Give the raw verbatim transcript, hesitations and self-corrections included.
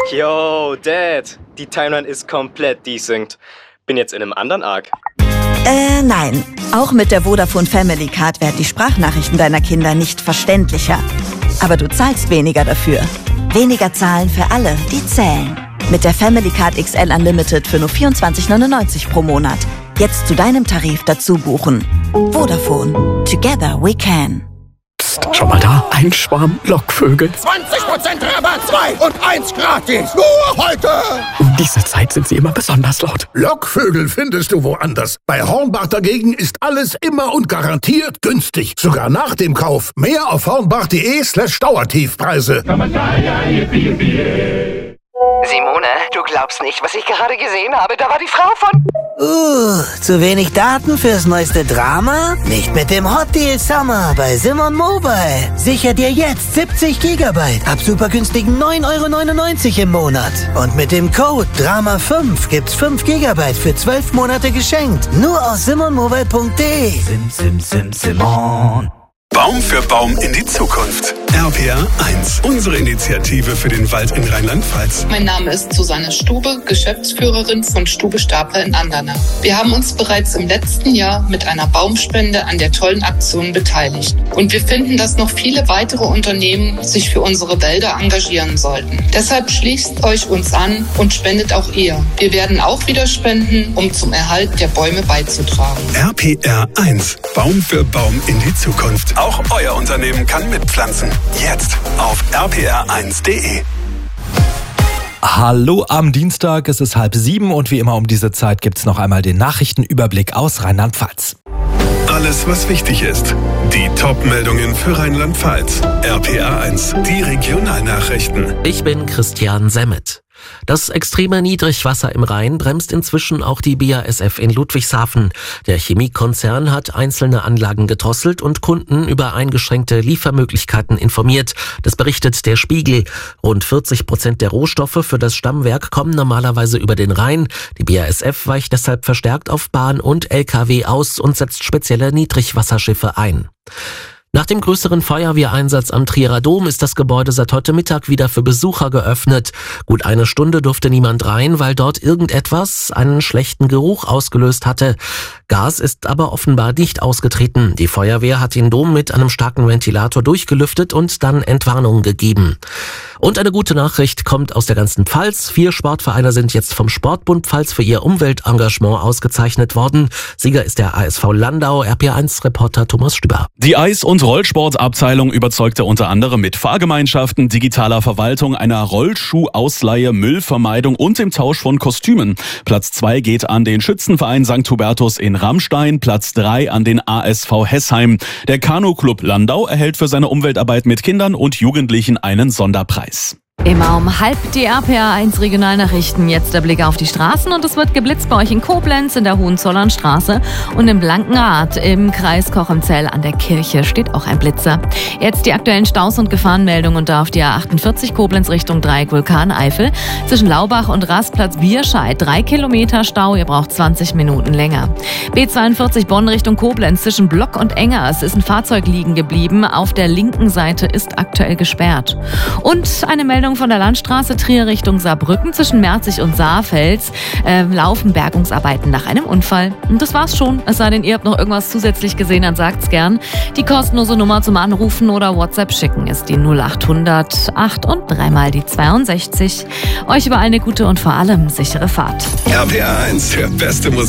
Yo, Dad, die Timeline ist komplett desynced. Bin jetzt in einem anderen Arc. Äh, nein. Auch mit der Vodafone Family Card werden die Sprachnachrichten deiner Kinder nicht verständlicher. Aber du zahlst weniger dafür. Weniger zahlen für alle, die zählen. Mit der Family Card X L Unlimited für nur vierundzwanzig neunundneunzig pro Monat. Jetzt zu deinem Tarif dazu buchen. Vodafone. Together we can. Psst, schon mal da? Ein Schwarm Lockvögel. zwanzig Prozent Rabatt, zwei und eins gratis. Nur heute. Um diese Zeit sind sie immer besonders laut. Lockvögel findest du woanders. Bei Hornbach dagegen ist alles immer und garantiert günstig. Sogar nach dem Kauf. Mehr auf hornbach.de slash Dauertiefpreise. Simone, du glaubst nicht, was ich gerade gesehen habe. Da war die Frau von... Uh, zu wenig Daten fürs neueste Drama? Nicht mit dem Hot Deal Summer bei Simon Mobile. Sicher dir jetzt siebzig Gigabyte ab super günstigen neun Euro neunundneunzig im Monat. Und mit dem Code Drama fünf gibt's fünf Gigabyte für zwölf Monate geschenkt. Nur aus simonmobile punkt de. Sim, sim, sim, Simon. Baum für Baum in die Zukunft. R P R eins, unsere Initiative für den Wald in Rheinland-Pfalz. Mein Name ist Susanne Stube, Geschäftsführerin von Stube Stapler in Andernach. Wir haben uns bereits im letzten Jahr mit einer Baumspende an der tollen Aktion beteiligt. Und wir finden, dass noch viele weitere Unternehmen sich für unsere Wälder engagieren sollten. Deshalb schließt euch uns an und spendet auch ihr. Wir werden auch wieder spenden, um zum Erhalt der Bäume beizutragen. R P R eins, Baum für Baum in die Zukunft. Auch euer Unternehmen kann mitpflanzen. Jetzt auf r p r eins punkt de. Hallo am Dienstag, es ist halb sieben und wie immer um diese Zeit gibt's noch einmal den Nachrichtenüberblick aus Rheinland-Pfalz. Alles, was wichtig ist. Die Top-Meldungen für Rheinland-Pfalz. R P R eins, die Regionalnachrichten. Ich bin Christian Semmet. Das extreme Niedrigwasser im Rhein bremst inzwischen auch die B A S F in Ludwigshafen. Der Chemiekonzern hat einzelne Anlagen gedrosselt und Kunden über eingeschränkte Liefermöglichkeiten informiert. Das berichtet der Spiegel. Rund vierzig Prozent der Rohstoffe für das Stammwerk kommen normalerweise über den Rhein. Die B A S F weicht deshalb verstärkt auf Bahn und L K W aus und setzt spezielle Niedrigwasserschiffe ein. Nach dem größeren Feuerwehreinsatz am Trierer Dom ist das Gebäude seit heute Mittag wieder für Besucher geöffnet. Gut eine Stunde durfte niemand rein, weil dort irgendetwas einen schlechten Geruch ausgelöst hatte. Gas ist aber offenbar nicht ausgetreten. Die Feuerwehr hat den Dom mit einem starken Ventilator durchgelüftet und dann Entwarnung gegeben. Und eine gute Nachricht kommt aus der ganzen Pfalz. Vier Sportvereine sind jetzt vom Sportbund Pfalz für ihr Umweltengagement ausgezeichnet worden. Sieger ist der A S V Landau. R P R eins Reporter Thomas Stüber. Die Eis- und Rollsportabteilung überzeugte unter anderem mit Fahrgemeinschaften, digitaler Verwaltung, einer Rollschuhausleihe, Müllvermeidung und dem Tausch von Kostümen. Platz zwei geht an den Schützenverein Sankt Hubertus in Rammstein, Platz drei an den A S V Hessheim. Der Kanu-Club Landau erhält für seine Umweltarbeit mit Kindern und Jugendlichen einen Sonderpreis. Immer um halb die R P R eins Regionalnachrichten. Jetzt der Blick auf die Straßen und es wird geblitzt bei euch in Koblenz, in der Hohenzollernstraße und im Blankenrad. Im Kreis Kochemzell an der Kirche steht auch ein Blitzer. Jetzt die aktuellen Staus- und Gefahrenmeldungen und da auf die A achtundvierzig Koblenz Richtung Dreieck Vulkaneifel. Zwischen Laubach und Rastplatz Bierscheid drei Kilometer Stau, ihr braucht zwanzig Minuten länger. B zweiundvierzig Bonn Richtung Koblenz zwischen Block und Enger. Es ist ein Fahrzeug liegen geblieben. Auf der linken Seite ist aktuell gesperrt. Und eine Meldung von der Landstraße Trier Richtung Saarbrücken zwischen Merzig und Saarfels äh, laufen Bergungsarbeiten nach einem Unfall. Und das war's schon. Es sei denn, ihr habt noch irgendwas zusätzlich gesehen, dann sagt's gern. Die kostenlose Nummer zum Anrufen oder WhatsApp schicken ist die null achthundert acht und dreimal die zweiundsechzig. Euch überall eine gute und vor allem sichere Fahrt. R P R eins, der beste Musik.